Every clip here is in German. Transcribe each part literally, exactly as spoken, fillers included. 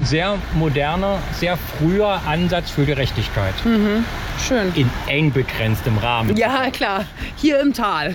sehr moderner, sehr früher Ansatz für Gerechtigkeit. Mhm. Schön. In eng begrenztem Rahmen. Ja, klar. Hier im Tal.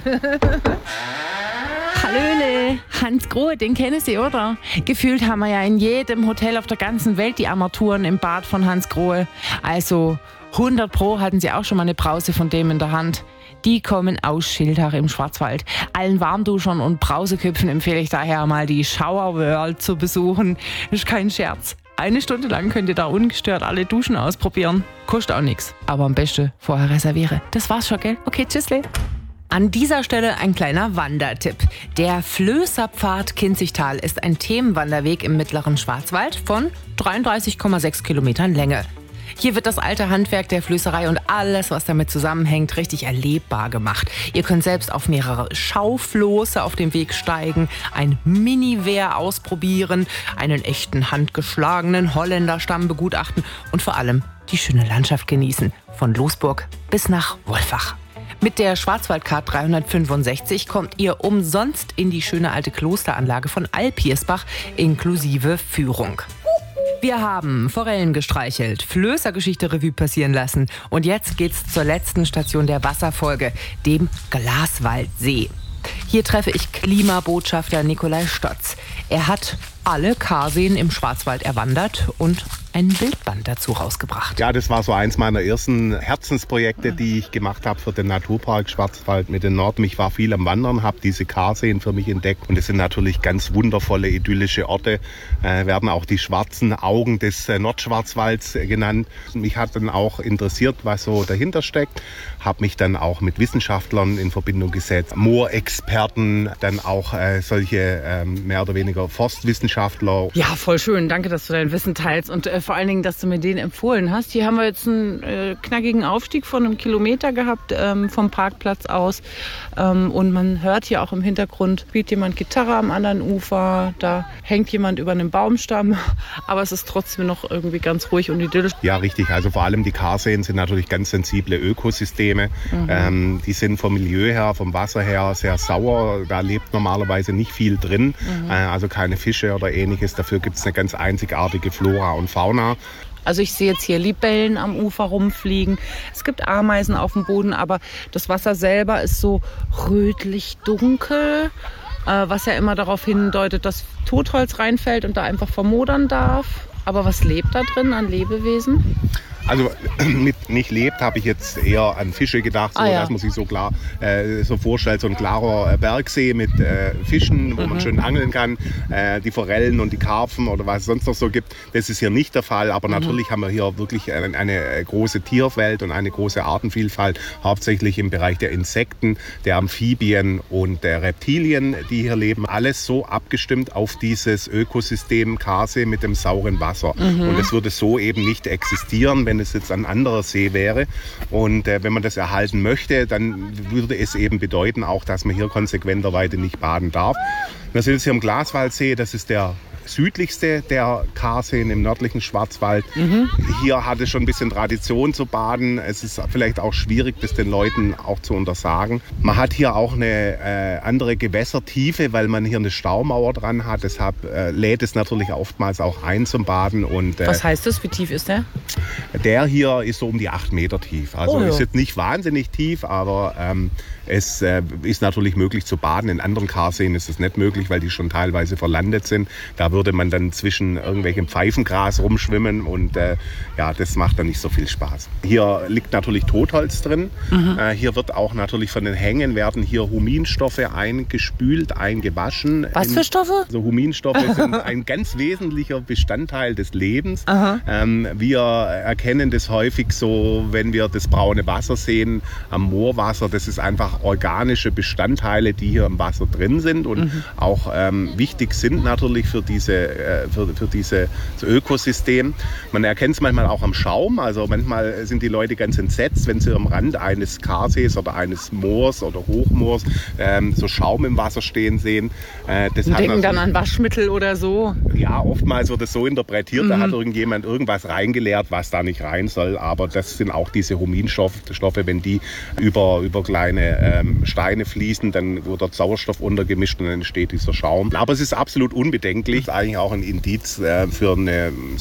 Hallöle, Hans Grohe, den kennen Sie, oder? Gefühlt haben wir ja in jedem Hotel auf der ganzen Welt die Armaturen im Bad von Hans Grohe. Also hundert Pro hatten Sie auch schon mal eine Brause von dem in der Hand. Die kommen aus Schiltach im Schwarzwald. Allen Warmduschern und Brauseköpfen empfehle ich daher mal die Shower World zu besuchen. Ist kein Scherz. Eine Stunde lang könnt ihr da ungestört alle Duschen ausprobieren. Kostet auch nichts. Aber am besten vorher reserviere. Das war's schon, gell? Okay, tschüssle. An dieser Stelle ein kleiner Wandertipp. Der Flößerpfad Kinzigtal ist ein Themenwanderweg im mittleren Schwarzwald von dreiunddreißig Komma sechs Kilometern Länge. Hier wird das alte Handwerk der Flößerei und alles, was damit zusammenhängt, richtig erlebbar gemacht. Ihr könnt selbst auf mehrere Schaufloße auf dem Weg steigen, ein Mini-Wehr ausprobieren, einen echten handgeschlagenen Holländerstamm begutachten und vor allem die schöne Landschaft genießen, von Losburg bis nach Wolfach. Mit der Schwarzwaldcard dreihundertfünfundsechzig kommt ihr umsonst in die schöne alte Klosteranlage von Alpiersbach inklusive Führung. Wir haben Forellen gestreichelt, Flößergeschichte Revue passieren lassen und jetzt geht's zur letzten Station der Wasserfolge, dem Glaswaldsee. Hier treffe ich Klimabotschafter Nikolai Stotz. Er hat alle Karseen im Schwarzwald erwandert und ein Bildband dazu rausgebracht. Ja, das war so eins meiner ersten Herzensprojekte, die ich gemacht habe für den Naturpark Schwarzwald mit den Norden. Ich war viel am Wandern, habe diese Karseen für mich entdeckt und es sind natürlich ganz wundervolle, idyllische Orte, äh, werden auch die schwarzen Augen des äh, Nordschwarzwalds äh, genannt. Mich hat dann auch interessiert, was so dahinter steckt, habe mich dann auch mit Wissenschaftlern in Verbindung gesetzt, Moorexperten, dann auch äh, solche äh, mehr oder weniger Forstwissenschaftler. Ja, voll schön. Danke, dass du dein Wissen teilst und äh, vor allen Dingen, dass du mir den empfohlen hast. Hier haben wir jetzt einen äh, knackigen Aufstieg von einem Kilometer gehabt ähm, vom Parkplatz aus. Ähm, und man hört hier auch im Hintergrund, spielt jemand Gitarre am anderen Ufer. Da hängt jemand über einem Baumstamm. Aber es ist trotzdem noch irgendwie ganz ruhig und idyllisch. Ja, richtig. Also vor allem die Karseen sind natürlich ganz sensible Ökosysteme. Mhm. Ähm, die sind vom Milieu her, vom Wasser her sehr sauer. Da lebt normalerweise nicht viel drin. Mhm. Äh, also keine Fische oder ähnliches. Dafür gibt es eine ganz einzigartige Flora und Fauna. Also ich sehe jetzt hier Libellen am Ufer rumfliegen. Es gibt Ameisen auf dem Boden, aber das Wasser selber ist so rötlich dunkel, äh, was ja immer darauf hindeutet, dass Totholz reinfällt und da einfach vermodern darf. Aber was lebt da drin an Lebewesen? Also mit nicht lebt, habe ich jetzt eher an Fische gedacht, so, ah, ja. dass man sich so klar äh, so vorstellt, so ein klarer Bergsee mit äh, Fischen, wo mhm. man schön angeln kann. Äh, die Forellen und die Karpfen oder was es sonst noch so gibt, das ist hier nicht der Fall. Aber mhm. natürlich haben wir hier wirklich eine, eine große Tierwelt und eine große Artenvielfalt, hauptsächlich im Bereich der Insekten, der Amphibien und der Reptilien, die hier leben. Alles so abgestimmt auf dieses Ökosystem Karsee mit dem sauren Wasser. Mhm. Und es würde so eben nicht existieren, wenn wenn es jetzt ein anderer See wäre. Und äh, wenn man das erhalten möchte, dann würde es eben bedeuten auch, dass man hier konsequenterweise nicht baden darf. Wir sind jetzt hier am Glaswaldsee, das ist der südlichste der Karseen im nördlichen Schwarzwald. Mhm. Hier hat es schon ein bisschen Tradition zu baden. Es ist vielleicht auch schwierig, das den Leuten auch zu untersagen. Man hat hier auch eine äh, andere Gewässertiefe, weil man hier eine Staumauer dran hat. Deshalb äh, lädt es natürlich oftmals auch ein zum Baden. Und, äh, was heißt das? Wie tief ist der? Der hier ist so um die acht Meter tief. Also oh, ja. ist jetzt nicht wahnsinnig tief, aber ähm, es äh, ist natürlich möglich zu baden. In anderen Karseen ist es nicht möglich, weil die schon teilweise verlandet sind. Da würde man dann zwischen irgendwelchem Pfeifengras rumschwimmen und äh, ja, das macht dann nicht so viel Spaß. Hier liegt natürlich Totholz drin. Mhm. Äh, hier wird auch natürlich von den Hängen werden hier Huminstoffe eingespült, eingewaschen. Was für Stoffe? Also Huminstoffe sind ein ganz wesentlicher Bestandteil des Lebens. Ähm, wir erkennen das häufig so, wenn wir das braune Wasser sehen am Moorwasser. Das ist einfach organische Bestandteile, die hier im Wasser drin sind und mhm. auch ähm, wichtig sind natürlich für diese Für, für dieses Ökosystem. Man erkennt es manchmal auch am Schaum. Also manchmal sind die Leute ganz entsetzt, wenn sie am Rand eines Karsees oder eines Moors oder Hochmoors ähm, so Schaum im Wasser stehen sehen. Äh, das Und denken dann an Waschmittel oder so? Ja, oftmals wird es so interpretiert, mhm. da hat irgendjemand irgendwas reingeleert, was da nicht rein soll. Aber das sind auch diese Huminstoffe, wenn die über, über kleine ähm, Steine fließen, dann wird dort Sauerstoff untergemischt und dann entsteht dieser Schaum. Aber es ist absolut unbedenklich. Eigentlich auch ein Indiz äh, für eine